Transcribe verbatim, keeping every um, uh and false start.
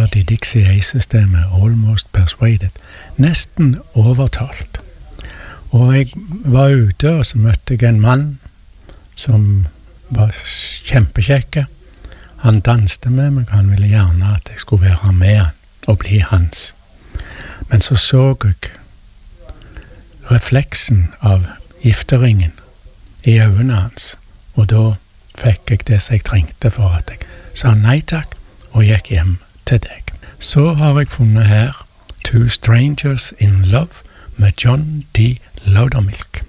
akkurat i Dixie Ace-systemet, Almost Persuaded, nesten overtalt. Og jeg var ute, og så møtte jeg en mann som var kjempekjekke. Han danste med meg, han ville gjerne at jeg skulle være med han og bli hans. Men så så jeg refleksen av gifteringen i øynene hans, og da fikk jeg det som jeg trengte for at jeg sa nei takk, og gikk hjem til deg. Så har jeg funnet her Two Strangers in Love med John D. Loudermilk.